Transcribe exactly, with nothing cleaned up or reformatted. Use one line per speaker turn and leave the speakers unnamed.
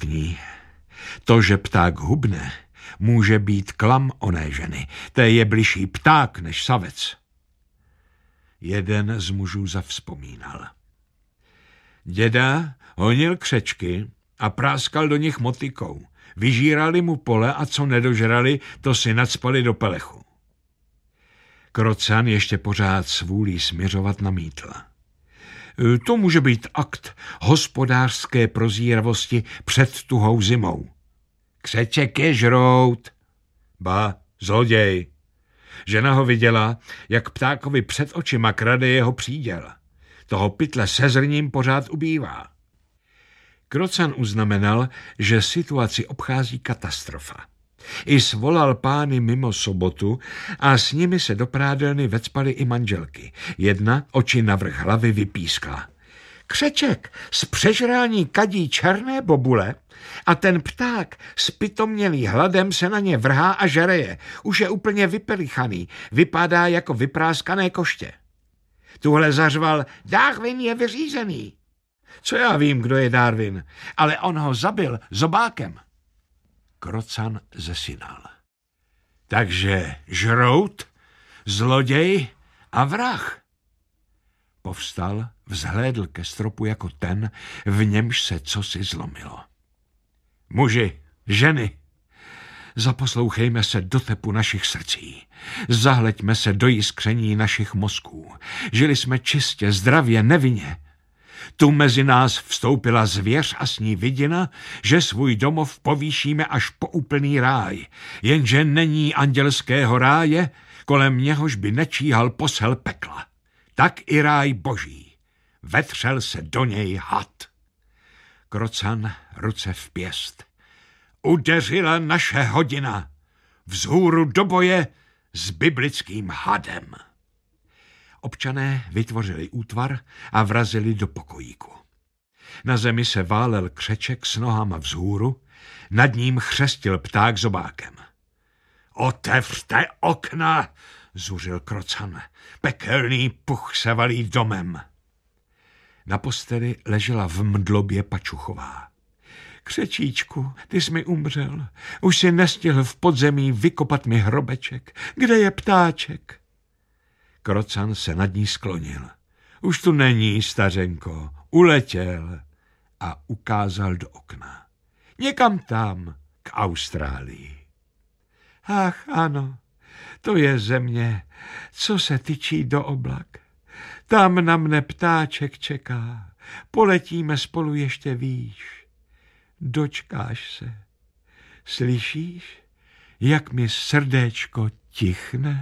zvláštní. To, že pták hubne, může být klam oné ženy. Té je bližší pták než savec. Jeden z mužů zavzpomínal. Děda honil křečky a práskal do nich motykou. Vyžírali mu pole a co nedožrali, to si nacpali do pelechu. Krocan ještě pořád s vůlí směřovat namítl. To může být akt hospodářské prozíravosti před tuhou zimou. Křeček je žrout. Ba, zloděj. Žena ho viděla, jak ptákovi před očima krade jeho příděl. Toho pytle se zrním pořád ubývá. Krocan uznamenal, že situaci obchází katastrofa. I svolal pány mimo sobotu a s nimi se do prádelny vecpaly i manželky. Jedna oči navrch hlavy vypískla. Křeček z přežrání kadí černé bobule a ten pták spytomnělý hladem se na ně vrhá a žere je. Už je úplně vypelichaný, vypadá jako vypráskané koště. Tuhle zařval, Darwin je vyřízený. Co já vím, kdo je Darwin, ale on ho zabil zobákem. Krocan zesinal. Takže žrout, zloděj a vrah. Povstal, vzhlédl ke stropu jako ten, v němž se cosi zlomilo. Muži, ženy, zaposlouchejme se do tepu našich srdcí. Zahleďme se do jiskření našich mozků. Žili jsme čistě, zdravě, nevinně. Tu mezi nás vstoupila zvěř a s ní vidina, že svůj domov povýšíme až po úplný ráj. Jenže není andělského ráje, kolem něhož by nečíhal posel pekla. Tak i ráj boží. Vetřel se do něj had. Krocan ruce v pěst. Udeřila naše hodina. Vzhůru do boje s biblickým hadem. Občané vytvořili útvar a vrazili do pokojíku. Na zemi se válel křeček s nohama vzhůru, nad ním chřestil pták zobákem. Otevřte okna, zuřil Krocan. Pekelný puch se valí domem. Na posteli ležela v mdlobě Pačuchová. Křečíčku, ty jsi mi umřel. Už si nestihl v podzemí vykopat mi hrobeček. Kde je ptáček? Krocan se nad ní sklonil. Už tu není, stařenko, uletěl a ukázal do okna. Někam tam, k Austrálii. Ach, ano, to je země, co se tyčí do oblak. Tam na mne ptáček čeká, poletíme spolu ještě výš. Dočkáš se, slyšíš, jak mi srdéčko tichne?